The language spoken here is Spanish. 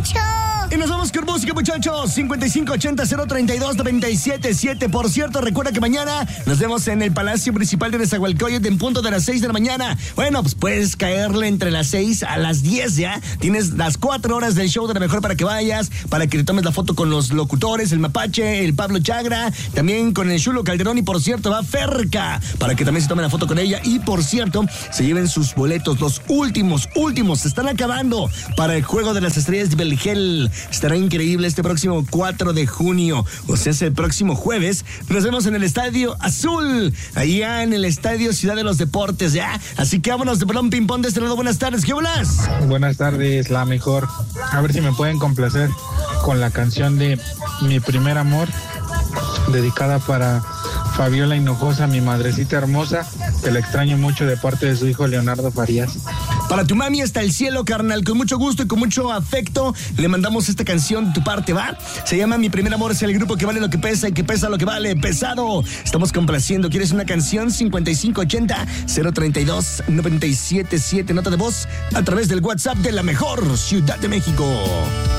muchacho! Y nos vamos con música, muchachos. 5580-032-977. Por cierto, recuerda que mañana nos vemos en el Palacio Municipal de Nezahualcóyotl en punto de las 6 de la mañana. Bueno, pues puedes caerle entre las 6 a las 10 ya. Tienes las 4 horas del show de la mejor para que vayas, para que te tomes la foto con los locutores, el Mapache, el Pablo Chagra, también con el Chulo Calderón y por cierto va Ferca, para que también se tomen la foto con ella y por cierto se lleven sus boletos. Los últimos, se están acabando para el Juego de las Estrellas de Belgel. Estará increíble este próximo 4 de junio, o sea, es el próximo jueves. Nos vemos en el Estadio Azul, allá en el Estadio Ciudad de los Deportes, ¿ya? Así que vámonos de pelón ping-pong de este lado. Buenas tardes, ¿qué bolas? Buenas tardes, la mejor. A ver si me pueden complacer con la canción de Mi Primer Amor, dedicada para Fabiola Hinojosa, mi madrecita hermosa, que la extraño mucho de parte de su hijo Leonardo Farías. Para tu mami hasta el cielo, carnal, con mucho gusto y con mucho afecto le mandamos esta canción de tu parte, ¿va? Se llama Mi Primer Amor, es el grupo que vale lo que pesa y que pesa lo que vale, pesado. Estamos complaciendo. ¿Quieres una canción? 5580-032-977, nota de voz a través del WhatsApp de la mejor Ciudad de México.